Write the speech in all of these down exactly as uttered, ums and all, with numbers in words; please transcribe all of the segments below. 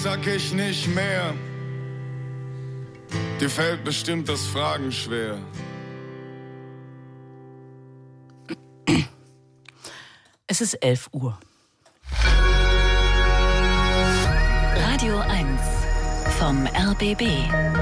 sag ich nicht mehr. Dir fällt bestimmt das Fragen schwer. Es ist elf Uhr. Radio eins vom R B B.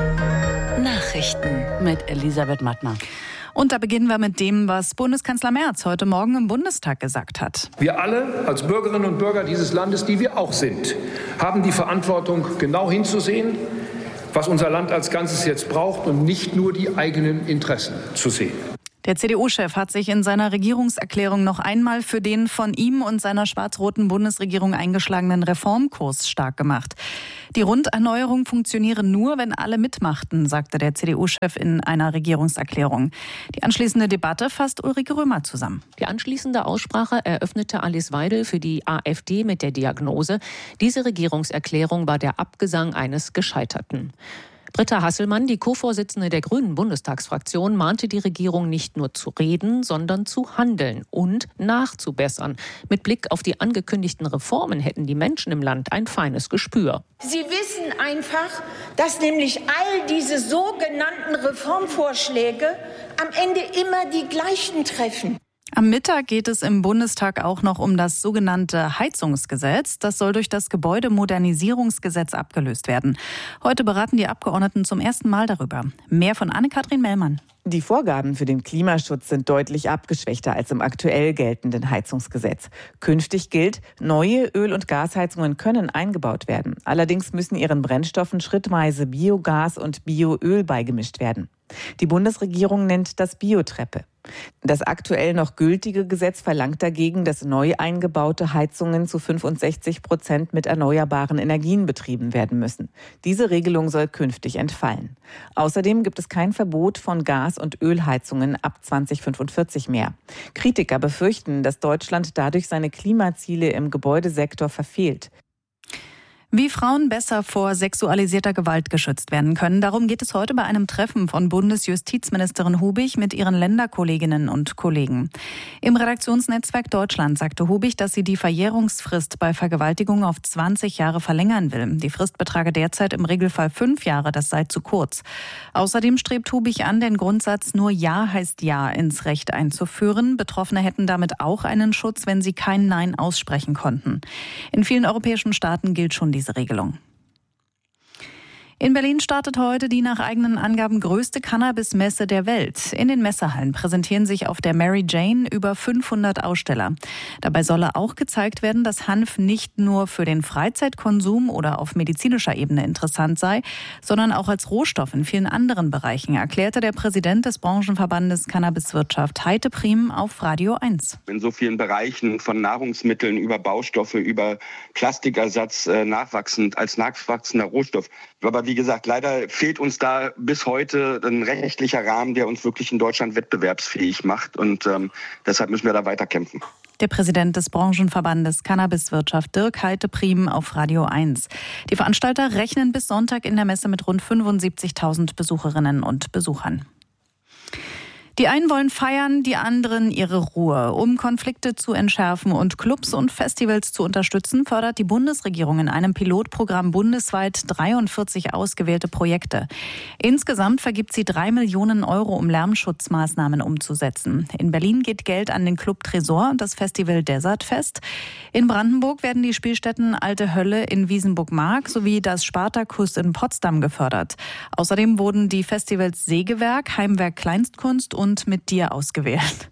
Nachrichten Mit Elisabeth Mattner. Und da beginnen wir mit dem, was Bundeskanzler Merz heute Morgen im Bundestag gesagt hat. Wir alle als Bürgerinnen und Bürger dieses Landes, die wir auch sind, haben die Verantwortung, genau hinzusehen, was unser Land als Ganzes jetzt braucht und nicht nur die eigenen Interessen zu sehen. Der C D U-Chef hat sich in seiner Regierungserklärung noch einmal für den von ihm und seiner schwarz-roten Bundesregierung eingeschlagenen Reformkurs stark gemacht. Die Runderneuerung funktioniere nur, wenn alle mitmachten, sagte der C D U-Chef in einer Regierungserklärung. Die anschließende Debatte fasst Ulrike Römer zusammen. Die anschließende Aussprache eröffnete Alice Weidel für die AfD mit der Diagnose: Diese Regierungserklärung war der Abgesang eines Gescheiterten. Britta Hasselmann, die Co-Vorsitzende der Grünen Bundestagsfraktion, mahnte die Regierung nicht nur zu reden, sondern zu handeln und nachzubessern. Mit Blick auf die angekündigten Reformen hätten die Menschen im Land ein feines Gespür. Sie wissen einfach, dass nämlich all diese sogenannten Reformvorschläge am Ende immer die gleichen treffen. Am Mittag geht es im Bundestag auch noch um das sogenannte Heizungsgesetz. Das soll durch das Gebäudemodernisierungsgesetz abgelöst werden. Heute beraten die Abgeordneten zum ersten Mal darüber. Mehr von Anne-Kathrin Mellmann. Die Vorgaben für den Klimaschutz sind deutlich abgeschwächter als im aktuell geltenden Heizungsgesetz. Künftig gilt, neue Öl- und Gasheizungen können eingebaut werden. Allerdings müssen ihren Brennstoffen schrittweise Biogas und Bioöl beigemischt werden. Die Bundesregierung nennt das Biotreppe. Das aktuell noch gültige Gesetz verlangt dagegen, dass neu eingebaute Heizungen zu fünfundsechzig Prozent mit erneuerbaren Energien betrieben werden müssen. Diese Regelung soll künftig entfallen. Außerdem gibt es kein Verbot von Gas- und Ölheizungen ab zweitausendfünfundvierzig mehr. Kritiker befürchten, dass Deutschland dadurch seine Klimaziele im Gebäudesektor verfehlt. Wie Frauen besser vor sexualisierter Gewalt geschützt werden können, darum geht es heute bei einem Treffen von Bundesjustizministerin Hubig mit ihren Länderkolleginnen und Kollegen. Im Redaktionsnetzwerk Deutschland sagte Hubig, dass sie die Verjährungsfrist bei Vergewaltigung auf zwanzig Jahre verlängern will. Die Frist betrage derzeit im Regelfall fünf Jahre, das sei zu kurz. Außerdem strebt Hubig an, den Grundsatz "Nur Ja heißt Ja" ins Recht einzuführen. Betroffene hätten damit auch einen Schutz, wenn sie kein Nein aussprechen konnten. In vielen europäischen Staaten gilt schon die diese Regelung. In Berlin startet heute die nach eigenen Angaben größte Cannabis-Messe der Welt. In den Messehallen präsentieren sich auf der Mary Jane über fünfhundert Aussteller. Dabei solle auch gezeigt werden, dass Hanf nicht nur für den Freizeitkonsum oder auf medizinischer Ebene interessant sei, sondern auch als Rohstoff in vielen anderen Bereichen, erklärte der Präsident des Branchenverbandes Cannabiswirtschaft Heite Priem auf Radio eins. In so vielen Bereichen, von Nahrungsmitteln über Baustoffe, über Plastikersatz, äh, nachwachsend, als nachwachsender Rohstoff. Aber wie gesagt, leider fehlt uns da bis heute ein rechtlicher Rahmen, der uns wirklich in Deutschland wettbewerbsfähig macht. Und ähm, deshalb müssen wir da weiterkämpfen. Der Präsident des Branchenverbandes Cannabiswirtschaft Dirk Heite Priem auf Radio eins. Die Veranstalter rechnen bis Sonntag in der Messe mit rund fünfundsiebzigtausend Besucherinnen und Besuchern. Die einen wollen feiern, die anderen ihre Ruhe. Um Konflikte zu entschärfen und Clubs und Festivals zu unterstützen, fördert die Bundesregierung in einem Pilotprogramm bundesweit dreiundvierzig ausgewählte Projekte. Insgesamt vergibt sie drei Millionen Euro, um Lärmschutzmaßnahmen umzusetzen. In Berlin geht Geld an den Club Tresor und das Festival Desert Fest. In Brandenburg werden die Spielstätten Alte Hölle in Wiesenburg-Mark sowie das Spartakus in Potsdam gefördert. Außerdem wurden die Festivals Sägewerk, Heimwerk Kleinstkunst und und mit dir ausgewählt.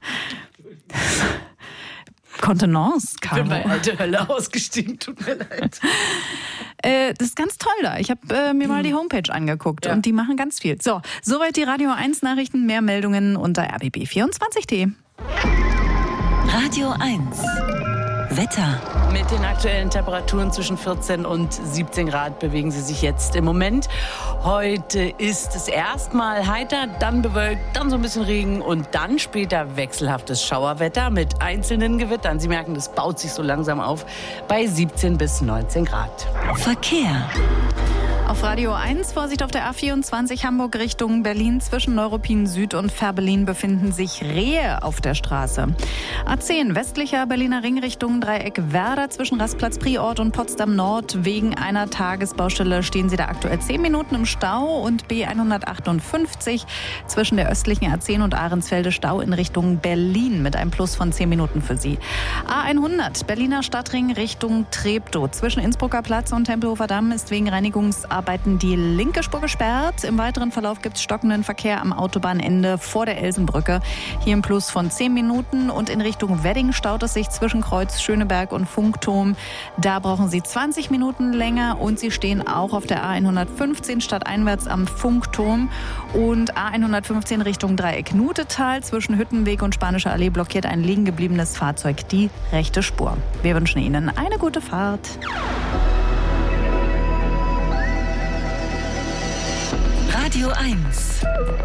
Kontenance, Caro. Ich bin bei Alte Hölle ausgestiegen, tut mir leid. äh, das ist ganz toll da. Ich habe äh, mir mal die Homepage angeguckt ja. und die machen ganz viel. So, soweit die Radio eins Nachrichten. Mehr Meldungen unter r b b vierundzwanzig punkt d. Radio eins Wetter. Mit den aktuellen Temperaturen zwischen vierzehn und siebzehn Grad bewegen sie sich jetzt im Moment. Heute ist es erstmal heiter, dann bewölkt, dann so ein bisschen Regen und dann später wechselhaftes Schauerwetter mit einzelnen Gewittern. Sie merken, das baut sich so langsam auf bei siebzehn bis neunzehn Grad. Verkehr. Auf Radio eins, Vorsicht auf der A vierundzwanzig Hamburg Richtung Berlin. Zwischen Neuruppin Süd und Fehrbellin befinden sich Rehe auf der Straße. A zehn, westlicher Berliner Ring Richtung Dreieck Werder. Zwischen Rastplatz Priort und Potsdam Nord. Wegen einer Tagesbaustelle stehen Sie da aktuell zehn Minuten im Stau. Und B hundertachtundfünfzig zwischen der östlichen A zehn und Ahrensfelde Stau in Richtung Berlin mit einem Plus von zehn Minuten für Sie. A hundert, Berliner Stadtring Richtung Treptow. Zwischen Innsbrucker Platz und Tempelhofer Damm ist wegen Reinigungsarbeiten die linke Spur gesperrt. Im weiteren Verlauf gibt es stockenden Verkehr am Autobahnende vor der Elsenbrücke. Hier im Plus von zehn Minuten. Und in Richtung Wedding staut es sich zwischen Kreuz Schöneberg und Funkturm. Da brauchen Sie zwanzig Minuten länger. Und Sie stehen auch auf der A hundertfünfzehn stadteinwärts am Funkturm. Und A hundertfünfzehn Richtung Dreieck Nutetal. Zwischen Hüttenweg und Spanische Allee blockiert ein liegen gebliebenes Fahrzeug die rechte Spur. Wir wünschen Ihnen eine gute Fahrt. Radio eins.